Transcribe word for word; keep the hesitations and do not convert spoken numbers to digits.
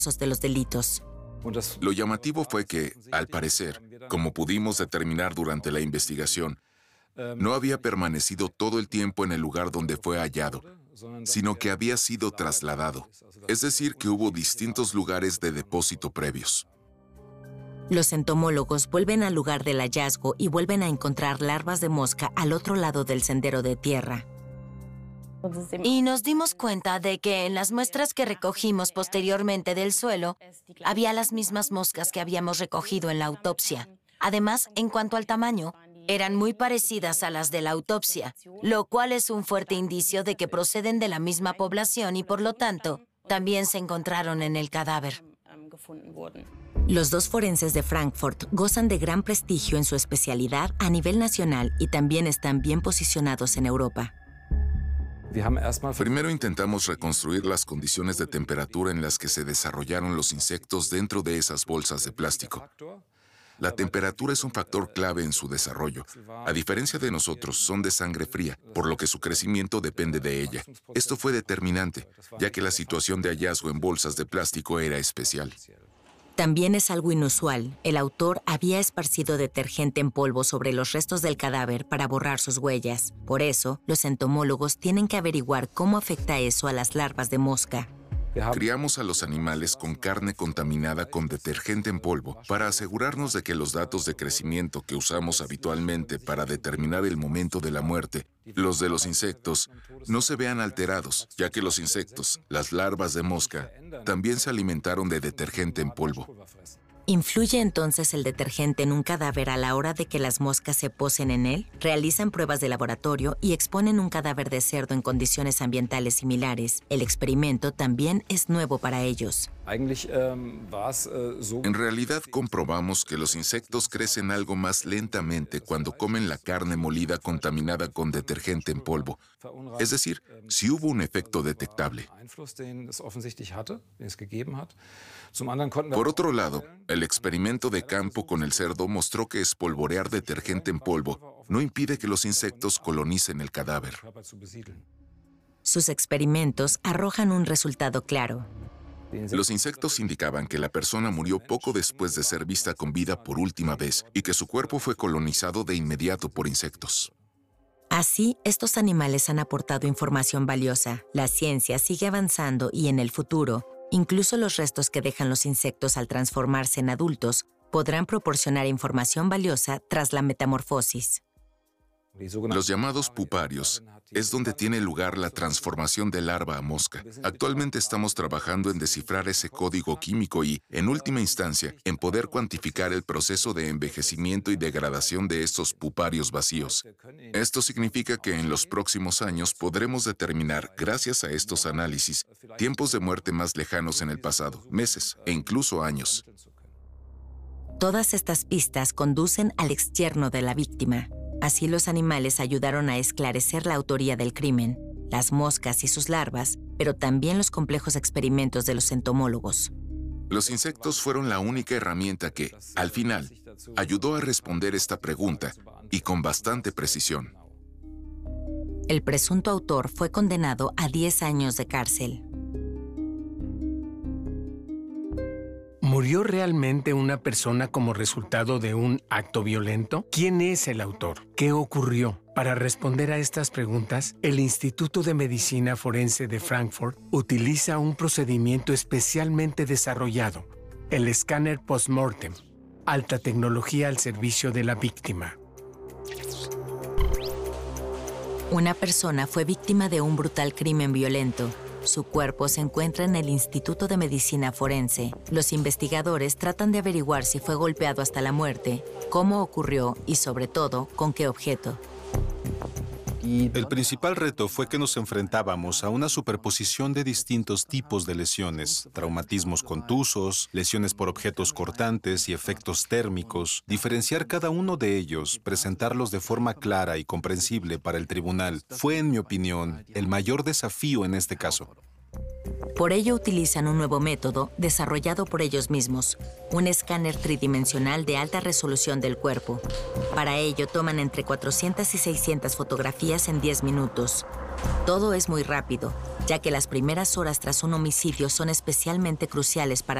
de los delitos. Lo llamativo fue que, al parecer, como pudimos determinar durante la investigación, no había permanecido todo el tiempo en el lugar donde fue hallado, sino que había sido trasladado. Es decir, que hubo distintos lugares de depósito previos. Los entomólogos vuelven al lugar del hallazgo y vuelven a encontrar larvas de mosca al otro lado del sendero de tierra. Y nos dimos cuenta de que en las muestras que recogimos posteriormente del suelo, había las mismas moscas que habíamos recogido en la autopsia. Además, en cuanto al tamaño, eran muy parecidas a las de la autopsia, lo cual es un fuerte indicio de que proceden de la misma población y, por lo tanto, también se encontraron en el cadáver. Los dos forenses de Frankfurt gozan de gran prestigio en su especialidad a nivel nacional y también están bien posicionados en Europa. Primero intentamos reconstruir las condiciones de temperatura en las que se desarrollaron los insectos dentro de esas bolsas de plástico. La temperatura es un factor clave en su desarrollo. A diferencia de nosotros, son de sangre fría, por lo que su crecimiento depende de ella. Esto fue determinante, ya que la situación de hallazgo en bolsas de plástico era especial. También es algo inusual. El autor había esparcido detergente en polvo sobre los restos del cadáver para borrar sus huellas. Por eso, los entomólogos tienen que averiguar cómo afecta eso a las larvas de mosca. Criamos a los animales con carne contaminada con detergente en polvo para asegurarnos de que los datos de crecimiento que usamos habitualmente para determinar el momento de la muerte, los de los insectos, no se vean alterados, ya que los insectos, las larvas de mosca, también se alimentaron de detergente en polvo. ¿Influye entonces el detergente en un cadáver a la hora de que las moscas se posen en él? Realizan pruebas de laboratorio y exponen un cadáver de cerdo en condiciones ambientales similares. El experimento también es nuevo para ellos. En realidad comprobamos que los insectos crecen algo más lentamente cuando comen la carne molida contaminada con detergente en polvo. Es decir, si hubo un efecto detectable. Por otro lado, el experimento de campo con el cerdo mostró que espolvorear detergente en polvo no impide que los insectos colonicen el cadáver. Sus experimentos arrojan un resultado claro. Los insectos indicaban que la persona murió poco después de ser vista con vida por última vez y que su cuerpo fue colonizado de inmediato por insectos. Así, estos animales han aportado información valiosa. La ciencia sigue avanzando y en el futuro, incluso los restos que dejan los insectos al transformarse en adultos podrán proporcionar información valiosa tras la metamorfosis. Los llamados puparios es donde tiene lugar la transformación de larva a mosca. Actualmente estamos trabajando en descifrar ese código químico y, en última instancia, en poder cuantificar el proceso de envejecimiento y degradación de estos puparios vacíos. Esto significa que en los próximos años podremos determinar, gracias a estos análisis, tiempos de muerte más lejanos en el pasado, meses e incluso años. Todas estas pistas conducen al exyerno de la víctima. Así los animales ayudaron a esclarecer la autoría del crimen, las moscas y sus larvas, pero también los complejos experimentos de los entomólogos. Los insectos fueron la única herramienta que, al final, ayudó a responder esta pregunta, y con bastante precisión. El presunto autor fue condenado a diez años de cárcel. ¿Murió realmente una persona como resultado de un acto violento? ¿Quién es el autor? ¿Qué ocurrió? Para responder a estas preguntas, el Instituto de Medicina Forense de Frankfurt utiliza un procedimiento especialmente desarrollado, el escáner post-mortem, alta tecnología al servicio de la víctima. Una persona fue víctima de un brutal crimen violento. Su cuerpo se encuentra en el Instituto de Medicina Forense. Los investigadores tratan de averiguar si fue golpeado hasta la muerte, cómo ocurrió y, sobre todo, con qué objeto. El principal reto fue que nos enfrentábamos a una superposición de distintos tipos de lesiones, traumatismos contusos, lesiones por objetos cortantes y efectos térmicos, diferenciar cada uno de ellos, presentarlos de forma clara y comprensible para el tribunal, fue, en mi opinión, el mayor desafío en este caso. Por ello utilizan un nuevo método desarrollado por ellos mismos, un escáner tridimensional de alta resolución del cuerpo. Para ello toman entre cuatrocientas y seiscientas fotografías en diez minutos. Todo es muy rápido, ya que las primeras horas tras un homicidio son especialmente cruciales para